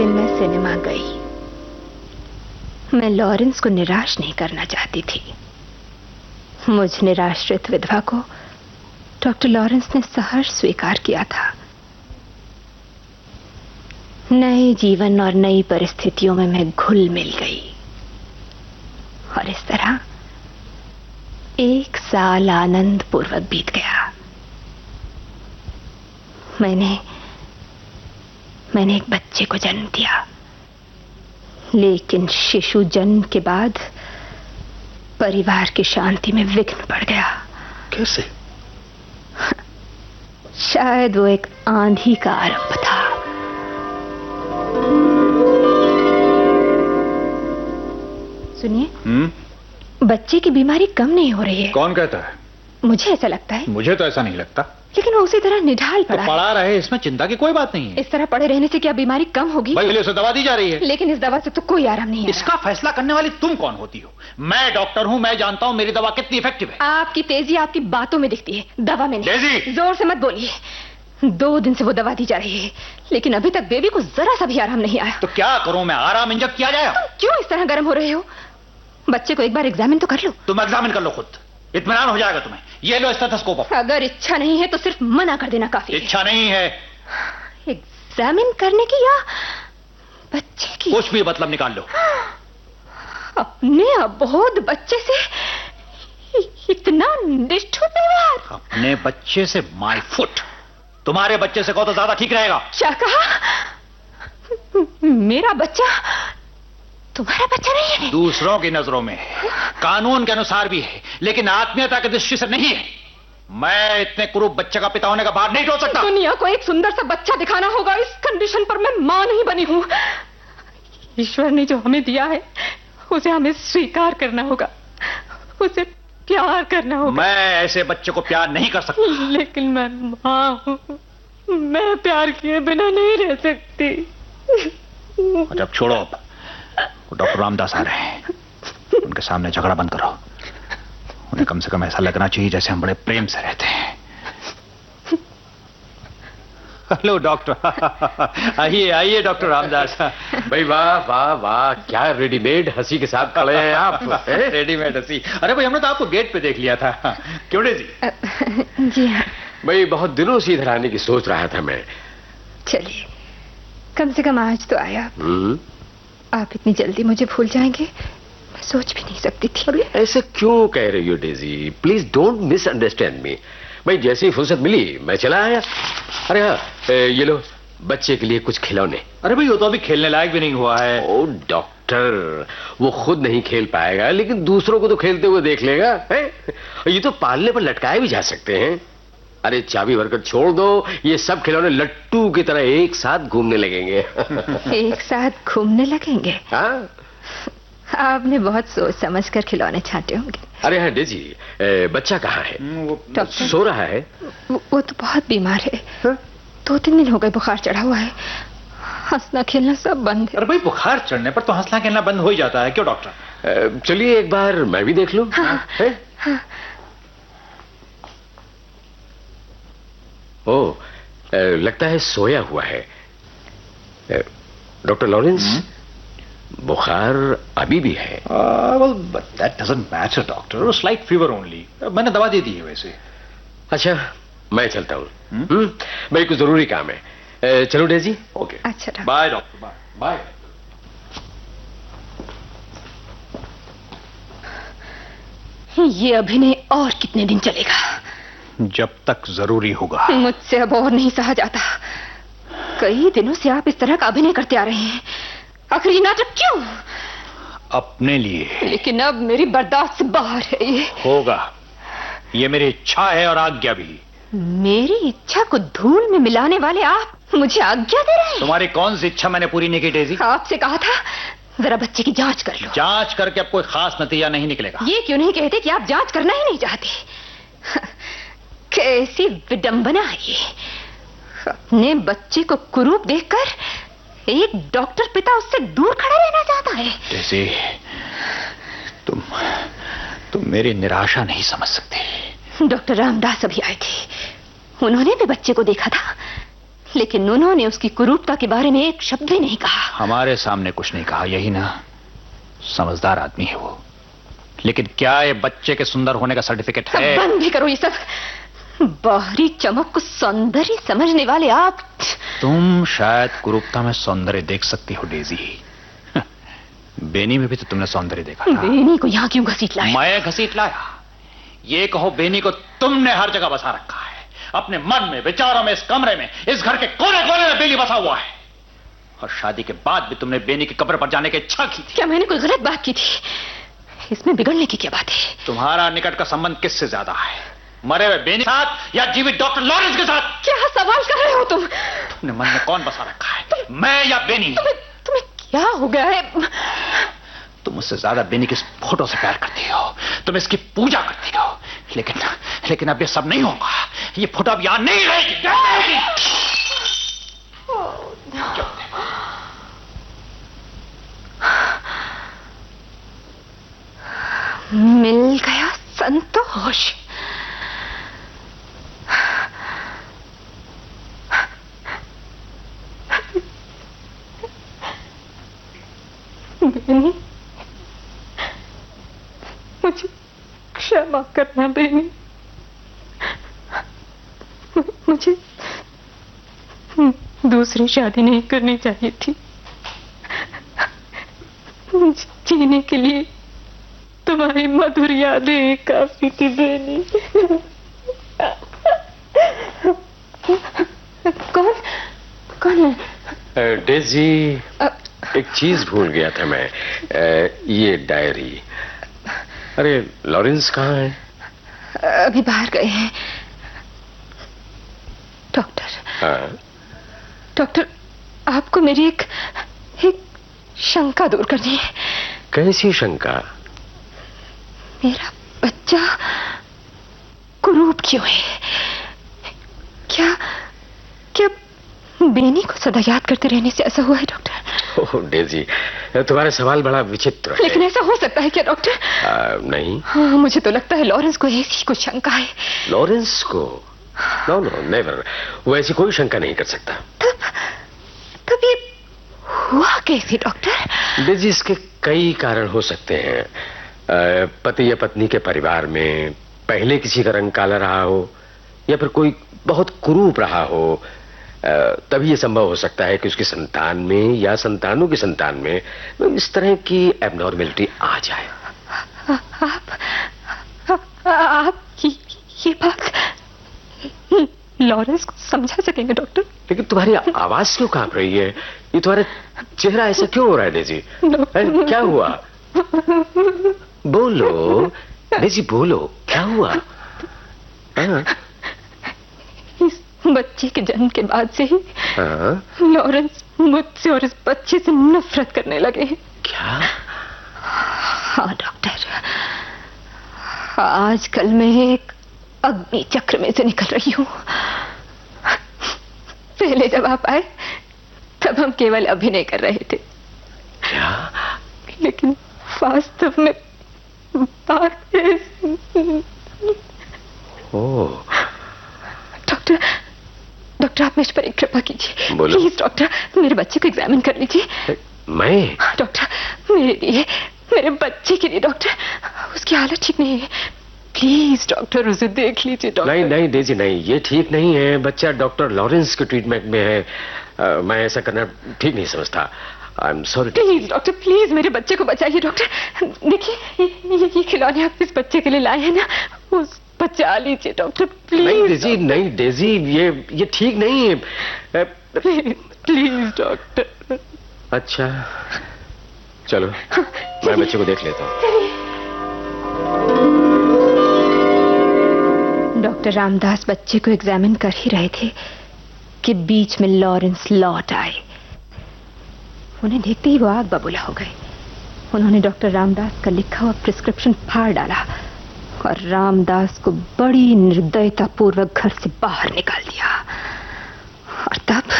दिन मैं सिनेमा गई। मैं लॉरेंस को निराश नहीं करना चाहती थी। मुझ निराश्रित विधवा को डॉक्टर लॉरेंस ने सहर्ष स्वीकार किया था। नए जीवन और नई परिस्थितियों में मैं घुल मिल गई और इस तरह 1 साल आनंद पूर्वक बीत गया। मैंने एक बच्चे को जन्म दिया, लेकिन शिशु जन्म के बाद परिवार की शांति में विघ्न पड़ गया। कैसे? शायद वो एक आंधी का आरंभ था। सुनिए, बच्चे की बीमारी कम नहीं हो रही है। कौन कहता है? मुझे ऐसा लगता है। मुझे तो ऐसा नहीं लगता। लेकिन वो उसी तरह निढाल पड़ा तो पड़ा रहे, इसमें चिंता की कोई बात नहीं है। इस तरह पड़े रहने से क्या बीमारी कम होगी? भाई उसे दवा दी जा रही है। लेकिन इस दवा से तो कोई आराम नहीं है। इसका फैसला करने वाली तुम कौन होती हो? मैं डॉक्टर हूं, मैं जानता हूं मेरी दवा कितनी इफेक्टिव है। आपकी तेजी आपकी बातों में दिखती है, दवा में नहीं। डेज़ी! जोर से मत बोलिए। 2 दिन से वो दवा दी जा रही है, लेकिन अभी तक बेबी को जरा सा भी आराम नहीं आया। तो क्या करूं मैं? आराम इंजेक्ट किया जाए? तुम क्यों इस तरह गर्म हो रहे हो? बच्चे को एक बार एग्जामिन तो कर लो। तुम एग्जामिन कर लो खुद, इत्मीनान हो जाएगा तुम्हें। ये लो स्टेथोस्कोप। अगर इच्छा नहीं है तो सिर्फ मना कर देना काफी है। इच्छा नहीं है एग्जामिन करने की या बच्चे की? कुछ भी मतलब निकाल लो। अपने अबोध बच्चे से इतना निष्ठुर व्यवहार? अपने बच्चे से माय फुट। तुम्हारे बच्चे से कहो तो ज्यादा ठीक रहेगा। क्या कहा? मेरा बच्चा तुम्हारा बच्चा नहीं है? दूसरों की नजरों में है, कानून के अनुसार भी है, लेकिन आत्मीयता की दृष्टि से नहीं है। मैं इतने कुरूप बच्चे का पिता होने का भार नहीं ढो सकता। दुनिया को एक सुंदर सा बच्चा दिखाना होगा। इस कंडीशन पर मैं मां नहीं बनी हूं। ईश्वर ने जो हमें दिया है उसे हमें स्वीकार करना होगा, उसे प्यार करना होगा। मैं ऐसे बच्चे को प्यार नहीं कर सकता। लेकिन मैं मां हूं, मैं प्यार किए बिना नहीं रह सकती। जब छोड़ो, अब डॉक्टर रामदास आ रहे हैं, उनके सामने झगड़ा बंद करो। उन्हें कम से कम ऐसा लगना चाहिए जैसे हम बड़े प्रेम से रहते हैं। Hello doctor. आइए आइए डॉक्टर रामदास। भाई वाह वाह वाह, क्या रेडीमेड हंसी के साथ खड़े हैं आप। रेडीमेड हंसी? अरे भाई हमने तो आपको गेट पे देख लिया था। क्यों जी? जी हाँ भाई, बहुत दिनों से इधर आने की सोच रहा था मैं। चलिए, कम से कम आज तो आया। आप इतनी जल्दी मुझे भूल जाएंगे मैं सोच भी नहीं सकती थी। अरे ऐसे क्यों कह रही हो डेजी? प्लीज डोंट मिसअंडरस्टैंड मी। भाई जैसे ही फुर्सत मिली मैं चला आया। अरे हाँ, ये लो बच्चे के लिए कुछ खिलौने। अरे भाई वो तो अभी खेलने लायक भी नहीं हुआ है। ओ डॉक्टर, वो खुद नहीं खेल पाएगा, लेकिन दूसरों को तो खेलते हुए देख लेगा है? ये तो पालने पर लटकाए भी जा सकते हैं। अरे चाबी भरकर छोड़ दो, ये सब खिलौने लट्टू की तरह एक साथ घूमने लगेंगे। एक साथ घूमने लगेंगे? हाँ, आपने बहुत सोच समझ कर खिलौने छांटे होंगे। अरे हाँ डेजी, बच्चा कहाँ है? डॉक्टर सो रहा है? वो तो बहुत बीमार है। 2-3 दिन हो गए बुखार चढ़ा हुआ है। हंसना खेलना सब बंद है। अरे भाई बुखार चढ़ने पर तो हंसना खेलना बंद हो ही जाता है। क्यों डॉक्टर? चलिए एक बार मैं भी देख लूं। हाँ, हाँ। ओ, लगता है सोया हुआ है। डॉक्टर लॉरेंस, बुखार अभी भी है? well, but that doesn't matter, doctor. Slight fever only. मैंने दवा दे दी है वैसे। अच्छा, मैं चलता हूँ। मेरे को जरूरी काम है। चलो डेजी। ओके। अच्छा doctor. By doctor, bye bye. ये अभिनय और कितने दिन चलेगा? जब तक जरूरी होगा। मुझसे अब और नहीं सहा जाता। कई दिनों से आप इस तरह का अभिनय करते आ रहे हैं। आखिर ये नाटक क्यों? अपने लिए। लेकिन अब मेरी बर्दाश्त से बाहर है। ये होगा, ये मेरी इच्छा है और आज्ञा भी। मेरी इच्छा को धूल में मिलाने वाले आप मुझे आज्ञा दे रहे हैं? तुम्हारी कौन सी इच्छा मैंने पूरी नहीं की डेजी? आपसे कहा था जरा बच्चे की जांच कर लो। जांच करके अब कोई खास नतीजा नहीं निकलेगा। ये क्यों नहीं कहते कि आप जांच करना ही नहीं चाहते? कैसी विडंबना है ये। अपने बच्चे को कुरूप देखकर एक डॉक्टर पिता उससे दूर खड़ा रहना चाहता है। डेजी, तुम मेरी निराशा नहीं समझ सकते। डॉक्टर रामदास अभी आए थे, उन्होंने भी बच्चे को देखा था, लेकिन उन्होंने उसकी कुरूपता के बारे में एक शब्द भी नहीं कहा। हमारे सामने कुछ नहीं कहा, यही ना? समझदार आदमी है वो। लेकिन क्या ये बच्चे के सुंदर होने का सर्टिफिकेट है? बंद भी करो ये सब। बाहरी चमक को सौंदर्य समझने वाले आप। तुम शायद कुरूपता में सौंदर्य देख सकती हो डेजी। बेनी में भी तो तुमने सौंदर्य देखा था। बेनी को यहाँ क्यों घसीट लाया? मैं घसीट लाया? ये कहो बेनी को तुमने हर जगह बसा रखा है, अपने मन में, विचारों में, इस कमरे में, इस घर के कोने कोने में बेनी बसा हुआ है। और शादी के बाद भी तुमने बेनी की कब्र पर जाने की इच्छा की थी। क्या मैंने कोई गलत बात की थी? इसमें बिगड़ने की क्या बात है? तुम्हारा निकट का संबंध किससे ज्यादा है, मरे हुए बेनी के साथ या जीवित डॉक्टर लॉरेंस के साथ? क्या सवाल कर रहे हो तुम? तुमने मन में कौन बसा रखा है, मैं या बेनी? तुम्हें क्या हो गया है? तुम मुझसे ज्यादा बेनी की इस फोटो से प्यार करती हो, तुम इसकी पूजा करती हो, लेकिन अब ये सब नहीं होगा। ये फोटो अब यहां नहीं रहेगी। मिल गया संतोष। बेनी, मुझे क्षमा करना बेनी। मुझे दूसरी शादी नहीं करनी चाहिए थी। जीने के लिए तुम्हारी मधुर यादें काफी थी बेनी। कौन है? डेजी, एक चीज भूल गया था मैं। ये डायरी। अरे लॉरेंस कहाँ है? अभी बाहर गए हैं। डॉक्टर। हाँ? डॉक्टर, आपको मेरी एक शंका दूर करनी है। कैसी शंका? मेरा बच्चा कुरूप क्यों है? क्या बेनी को सदा याद करते रहने से ऐसा हुआ है डॉक्टर? ओह डेजी, तुम्हारा सवाल बड़ा विचित्र है। लेकिन ऐसा हो सकता है क्या डॉक्टर? नहीं। हाँ, मुझे तो लगता है लॉरेंस को ऐसी कुछ शंका है। लॉरेंस को? नो नो नेवर, वो ऐसी कोई शंका नहीं कर सकता। तब ये हुआ कैसे डॉक्टर? डेजी, इसके कई कारण हो सकते हैं। पति या पत्नी के परिवार में पहले किसी का रंग काला रहा हो, या फिर कोई बहुत कुरूप रहा हो। तभी यह संभव हो सकता है कि उसकी संतान में या संतानों की संतान में इस तरह की एबनॉर्मेलिटी आ जाए। आप ये बात लॉरेंस को समझा सकेंगे डॉक्टर? लेकिन तुम्हारी आवाज क्यों कांप रही है? ये तुम्हारा चेहरा ऐसा क्यों हो रहा है डेजी? क्या हुआ? बोलो डेजी, बोलो, क्या हुआ? इस बच्चे के जन्म के बाद से ही लॉरेंस मुझसे और इस बच्चे से नफरत करने लगे हैं। क्या? हाँ डॉक्टर, आजकल मैं एक अग्नि चक्र में से निकल रही हूँ। पहले जब आप आए तब हम केवल अभिनय कर रहे थे। क्या? लेकिन वास्तव में बात डॉक्टर, आप मुझ पर एक कृपा कीजिए। प्लीज डॉक्टर, मेरे बच्चे को एग्जामिन कर लीजिए। मैं? डॉक्टर, मेरे लिए, मेरे बच्चे के लिए डॉक्टर, उसकी हालत ठीक नहीं है। प्लीज डॉक्टर, उसे देख लीजिए डॉक्टर। नहीं नहीं डेजी, नहीं, ये ठीक नहीं है। बच्चा डॉक्टर लॉरेंस के ट्रीटमेंट में है। मैं ऐसा करना ठीक नहीं समझता। I am sorry. Please doctor, please मेरे बच्चे को बचाइए डॉक्टर। देखिए ये खिलौने आप इस बच्चे के लिए लाए हैं ना, उस बचा लीजिए डॉक्टर, प्लीज। नहीं डेजी, नहीं डेजी, ये ठीक नहीं है। Please doctor. अच्छा चलो, मैं बच्चे को देख लेता हूँ। डॉक्टर रामदास बच्चे को एग्जामिन कर ही रहे थे कि बीच में लॉरेंस लौट आए। उन्हें देखते ही वो आग बबूला हो गए। उन्होंने डॉक्टर रामदास का लिखा हुआ प्रिस्क्रिप्शन फाड़ डाला और रामदास को बड़ी निर्दयता पूर्वक घर से बाहर निकाल दिया। और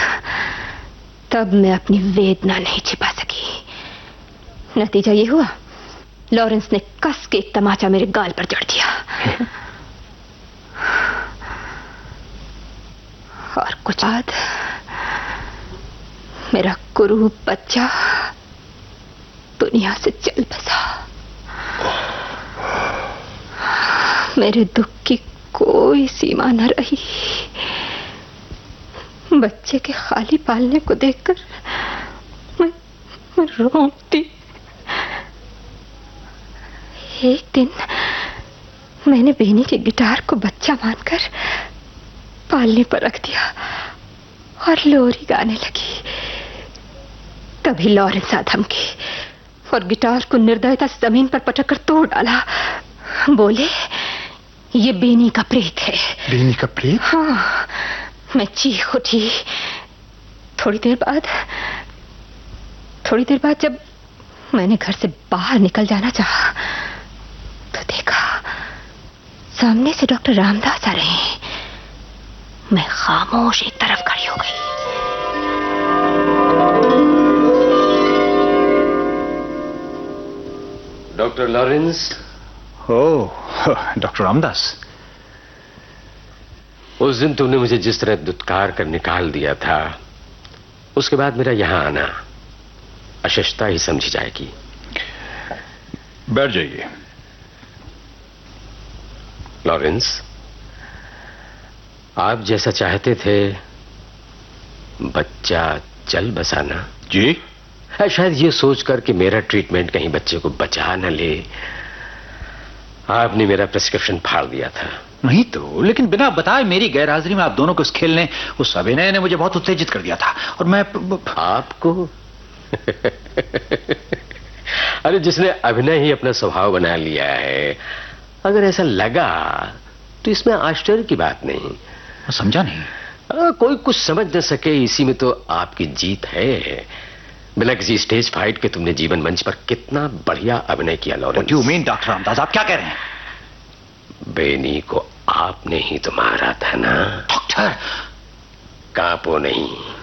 तब मैं अपनी वेदना नहीं छिपा सकी। नतीजा ये हुआ, लॉरेंस ने कस के एक तमाचा मेरे गाल पर जड़ दिया। और कुछ बाद मेरा कुरूप बच्चा दुनिया से चल बसा। मेरे दुख की कोई सीमा न रही। बच्चे के खाली पालने को देखकर मैं रोती। एक दिन मैंने बेनी के गिटार को बच्चा मानकर पालने पर रख दिया और लोरी गाने लगी। तभी लॉरेंस आ धमकी और गिटार को निर्दयता से जमीन पर पटक कर तोड़ डाला। बोले, ये बेनी का प्रेत है। बेनी का प्रेत? हाँ। मैं चीख उठी। थोड़ी देर बाद जब मैंने घर से बाहर निकल जाना चाहा तो देखा सामने से डॉक्टर रामदास आ रहे हैं। मैं खामोश एक तरफ खड़ी हो गई। Doctor Lawrence. ओह, डॉक्टर रामदास। उस दिन तुमने मुझे जिस तरह दुत्कार कर निकाल दिया था, उसके बाद मेरा यहां आना अशिष्टता ही समझी जाएगी। बैठ जाइए। लॉरेंस, आप जैसा चाहते थे बच्चा चल बसाना जी, शायद ये सोचकर कि मेरा ट्रीटमेंट कहीं बच्चे को बचा न ले, आपने मेरा प्रिस्क्रिप्शन फाड़ दिया था। नहीं तो, लेकिन बिना बताए मेरी गैरहाजिरी में आप दोनों को इस खेलने, उस अभिनय ने मुझे बहुत उत्तेजित कर दिया था। और मैं आपको अरे, जिसने अभिनय ही अपना स्वभाव बना लिया है, अगर ऐसा लगा तो इसमें आश्चर्य की बात नहीं। समझा नहीं। कोई कुछ समझ न सके, इसी में तो आपकी जीत है। बिना किसी स्टेज फाइट के तुमने जीवन मंच पर कितना बढ़िया अभिनय किया Lawrence. What do you mean, doctor Ramdas, आप क्या कह रहे हैं? बेनी को आपने ही तो मारा था ना डॉक्टर। कांपो नहीं,